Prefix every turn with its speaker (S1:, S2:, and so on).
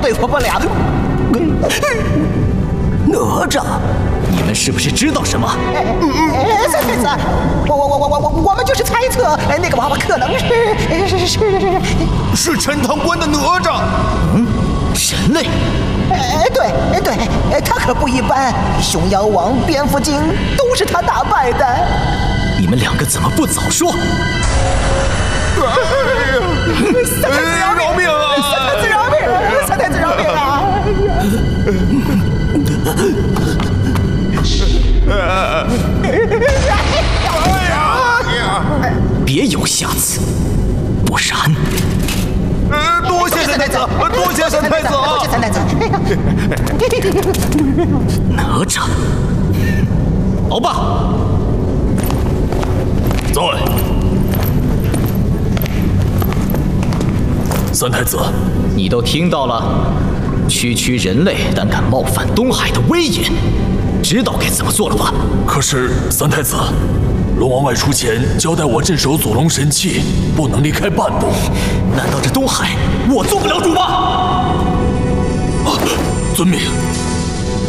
S1: 对付不了。
S2: 哪吒，你们是不是知道什么？
S1: 三太子，我们就是猜测，那个娃娃可能
S3: 是陈塘关的哪吒。
S2: 人类？
S1: 对，他可不一般，熊妖王、蝙蝠精都是他打败的。
S2: 你们两个怎么不早说？
S1: 三太子饶命啊！三太子饶命啊！三太子饶命啊！
S2: 别有下次，不然……
S3: 多谢三太子，多谢三太子，
S1: 多谢三太子。
S2: 哪吒，老爸，
S4: 在。三太子，
S2: 你都听到了，区区人类胆敢冒犯东海的威严，知道该怎么做了吧？
S4: 可是三太子，龙王外出前交代我镇守祖龙神器，不能离开半步。
S2: 难道这东海我做不了主吗？
S4: 遵命。